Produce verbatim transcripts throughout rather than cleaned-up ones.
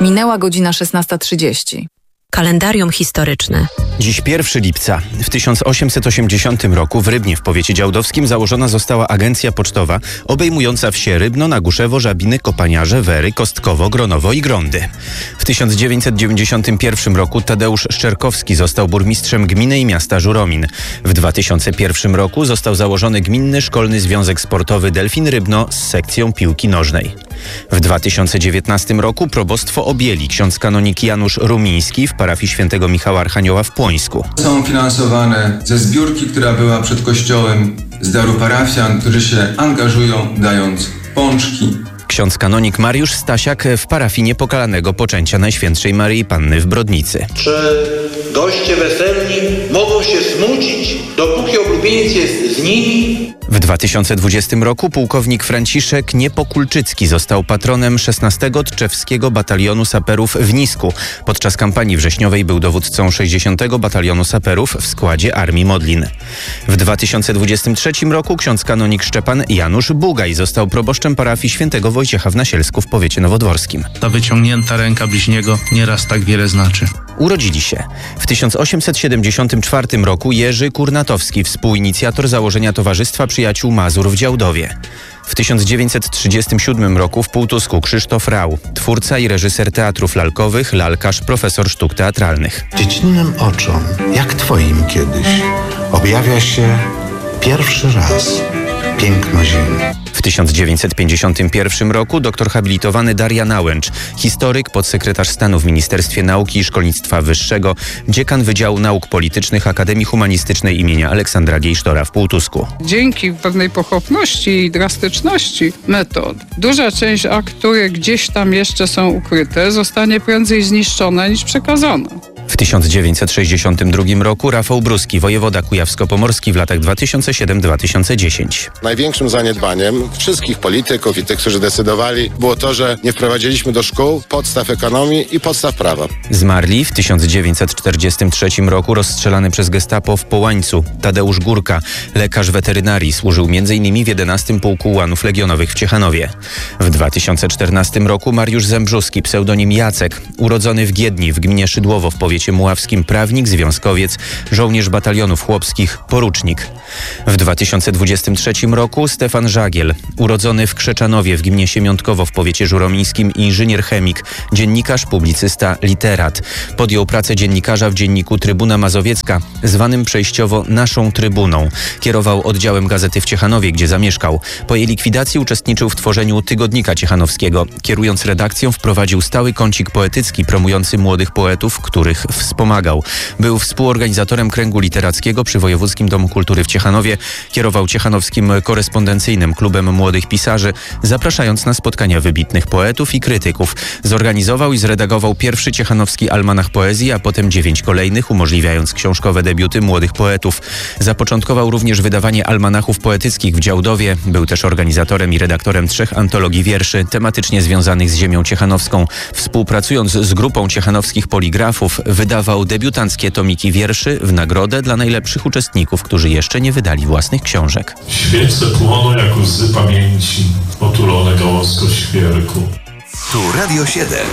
Minęła godzina szesnasta trzydzieści. Kalendarium historyczne. Dziś pierwszego lipca. W tysiąc osiemset osiemdziesiątym roku w Rybnie w powiecie działdowskim założona została agencja pocztowa obejmująca wsie Rybno, Naguszewo, Żabiny, Kopaniarze, Wery, Kostkowo, Gronowo i Grądy. W tysiąc dziewięćset dziewięćdziesiątym pierwszym roku Tadeusz Szczerkowski został burmistrzem gminy i miasta Żuromin. W dwa tysiące pierwszym roku został założony Gminny Szkolny Związek Sportowy Delfin Rybno z sekcją piłki nożnej. W dwa tysiące dziewiętnastym roku probostwo objęli ksiądz kanonik Janusz Rumiński w parafii świętego Michała Archanioła w Płońsku. Są finansowane ze zbiórki, która była przed kościołem, z daru parafian, którzy się angażują, dając pączki. Ksiądz kanonik Mariusz Stasiak w parafii Niepokalanego Poczęcia Najświętszej Maryi Panny w Brodnicy. Czy goście weselni mogą się smucić, dopóki oblubieniec jest z nimi? W dwa tysiące dwudziestym roku pułkownik Franciszek Niepokulczycki został patronem szesnastego Tczewskiego Batalionu Saperów w Nisku. Podczas kampanii wrześniowej był dowódcą sześćdziesiątego Batalionu Saperów w składzie Armii Modlin. W dwa tysiące dwudziestym trzecim roku ksiądz kanonik Szczepan Janusz Bugaj został proboszczem parafii świętego Wojciecha w Nasielsku w powiecie nowodworskim. Ta wyciągnięta ręka bliźniego nieraz tak wiele znaczy. Urodzili się w tysiąc osiemset siedemdziesiątym czwartym roku Jerzy Kurnatowski, współinicjator założenia Towarzystwa Przyjaciół Mazur w Działdowie. W tysiąc dziewięćset trzydziestym siódmym roku w Półtusku Krzysztof Rau, twórca i reżyser teatrów lalkowych, lalkarz, profesor sztuk teatralnych. Dziecinnym oczom, jak twoim kiedyś, objawia się pierwszy raz piękno ziemi. W tysiąc dziewięćset pięćdziesiątym pierwszym roku doktor habilitowany Daria Nałęcz, historyk, podsekretarz stanu w Ministerstwie Nauki i Szkolnictwa Wyższego, dziekan Wydziału Nauk Politycznych Akademii Humanistycznej imienia Aleksandra Giejsztora w Półtusku. Dzięki pewnej pochopności i drastyczności metod, duża część akt, które gdzieś tam jeszcze są ukryte, zostanie prędzej zniszczona niż przekazana. W tysiąc dziewięćset sześćdziesiątym drugim roku Rafał Bruski, wojewoda kujawsko-pomorski w latach dwa tysiące siódmy do dwa tysiące dziesiątego. Największym zaniedbaniem wszystkich polityków i tych, którzy decydowali, było to, że nie wprowadziliśmy do szkół podstaw ekonomii i podstaw prawa. Zmarli w tysiąc dziewięćset czterdziestym trzecim roku rozstrzelany przez gestapo w Połańcu Tadeusz Górka, lekarz weterynarii, służył między innymi w jedenastym Pułku Ułanów Legionowych w Ciechanowie. W dwa tysiące czternastym roku Mariusz Zembrzuski, pseudonim Jacek, urodzony w Giedni w gminie Szydłowo w powiecie muławskim, prawnik, związkowiec, żołnierz batalionów chłopskich, porucznik. W dwa tysiące dwudziestym trzecim roku Stefan Żagiel, urodzony w Krzeczanowie w gminie Siemiątkowo w powiecie żuromińskim, inżynier chemik, dziennikarz, publicysta, literat. Podjął pracę dziennikarza w dzienniku Trybuna Mazowiecka, zwanym przejściowo Naszą Trybuną. Kierował oddziałem gazety w Ciechanowie, gdzie zamieszkał. Po jej likwidacji uczestniczył w tworzeniu Tygodnika Ciechanowskiego. Kierując redakcją, wprowadził stały kącik poetycki promujący młodych poetów, których wspomagał. Był współorganizatorem kręgu literackiego przy Wojewódzkim Domu Kultury w Ciechanowie. Kierował Ciechanowskim Korespondencyjnym Klubem Młodych Pisarzy, zapraszając na spotkania wybitnych poetów i krytyków. Zorganizował i zredagował pierwszy ciechanowski almanach poezji, a potem dziewięć kolejnych, umożliwiając książkowe debiuty młodych poetów. Zapoczątkował również wydawanie almanachów poetyckich w Działdowie. Był też organizatorem i redaktorem trzech antologii wierszy tematycznie związanych z ziemią ciechanowską. Współpracując z grupą ciechanowskich poligrafów, wydawał debiutanckie tomiki wierszy w nagrodę dla najlepszych uczestników, którzy jeszcze nie wydali własnych książek. Świece płoną jak łzy pamięci, otulone gałązko świerku. Tu Radio siedem.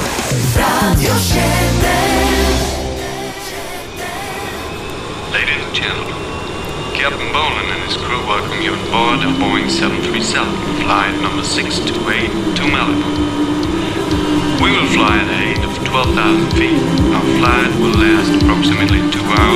Radio siedem. Ladies and gentlemen, Captain Bolan and his crew welcome you aboard a Boeing seven thirty-seven, flight number six two eight to Malibu. We will fly at a height of twelve thousand feet. Our flight will last approximately two hours.